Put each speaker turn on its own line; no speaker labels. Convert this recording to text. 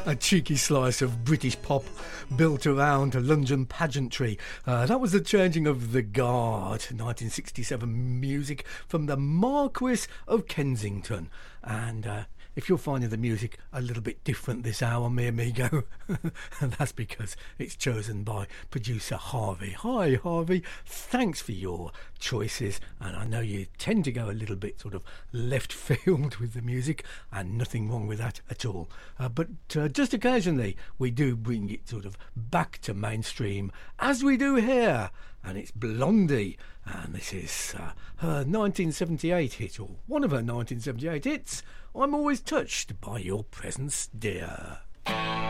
A cheeky slice of British pop built around London pageantry. That was the changing of the guard, 1967 music from the Marquis of Kensington. And if you're finding the music a little bit different this hour, mi amigo, that's because it's chosen by producer Harvey. Hi, Harvey. Thanks for your choices. And I know you tend to go a little bit sort of left field with the music, and nothing wrong with that at all. But just occasionally, we do bring it sort of back to mainstream, as we do here. And it's Blondie, and this is her 1978 hit, or one of her 1978 hits. I'm always touched by your presence, dear.